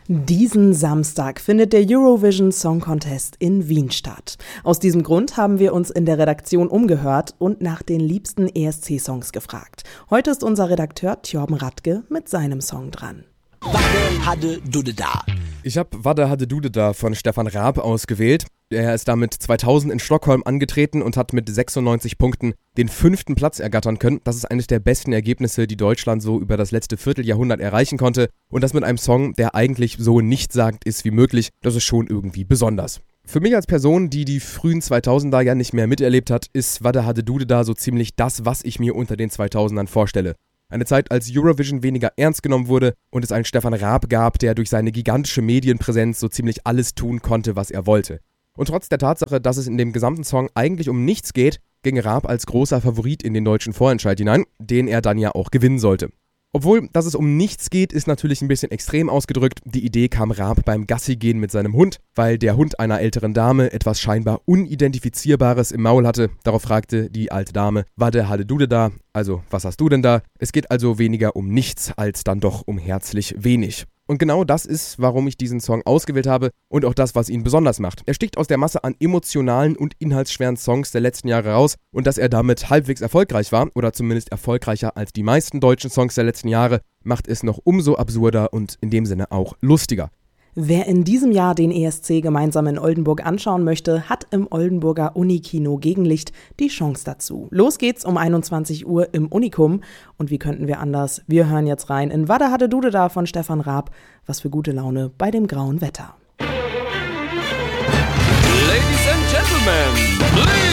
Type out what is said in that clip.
Diesen Samstag findet der Eurovision Song Contest in Wien statt. Aus diesem Grund haben wir uns in der Redaktion umgehört und nach den liebsten ESC-Songs gefragt. Heute ist unser Redakteur Thjorben Radke mit seinem Song dran. Wadde hadde Dudde da. Ich habe Wadde hadde Dudde da von Stefan Raab ausgewählt. Er ist damit 2000 in Stockholm angetreten und hat mit 96 Punkten den 5. Platz ergattern können. Das ist eines der besten Ergebnisse, die Deutschland so über das letzte Vierteljahrhundert erreichen konnte. Und das mit einem Song, der eigentlich so nichtssagend ist wie möglich. Das ist schon irgendwie besonders. Für mich als Person, die die frühen 2000er ja nicht mehr miterlebt hat, ist Wadde hadde Dudde da so ziemlich das, was ich mir unter den 2000ern vorstelle. Eine Zeit, als Eurovision weniger ernst genommen wurde und es einen Stefan Raab gab, der durch seine gigantische Medienpräsenz so ziemlich alles tun konnte, was er wollte. Und trotz der Tatsache, dass es in dem gesamten Song eigentlich um nichts geht, ging Raab als großer Favorit in den deutschen Vorentscheid hinein, den er dann ja auch gewinnen sollte. Obwohl, dass es um nichts geht, ist natürlich ein bisschen extrem ausgedrückt. Die Idee kam Raab beim Gassigehen mit seinem Hund, weil der Hund einer älteren Dame etwas scheinbar Unidentifizierbares im Maul hatte. Darauf fragte die alte Dame, Wadde hadde Dudde da? Also, was hast du denn da? Es geht also weniger um nichts, als dann doch um herzlich wenig. Und genau das ist, warum ich diesen Song ausgewählt habe und auch das, was ihn besonders macht. Er sticht aus der Masse an emotionalen und inhaltsschweren Songs der letzten Jahre raus und dass er damit halbwegs erfolgreich war, oder zumindest erfolgreicher als die meisten deutschen Songs der letzten Jahre, macht es noch umso absurder und in dem Sinne auch lustiger. Wer in diesem Jahr den ESC gemeinsam in Oldenburg anschauen möchte, hat im Oldenburger Unikino Gegenlicht die Chance dazu. Los geht's um 21 Uhr im Unikum. Und wie könnten wir anders? Wir hören jetzt rein in Wadde hadde Dudde da von Stefan Raab. Was für gute Laune bei dem grauen Wetter. Ladies and Gentlemen, please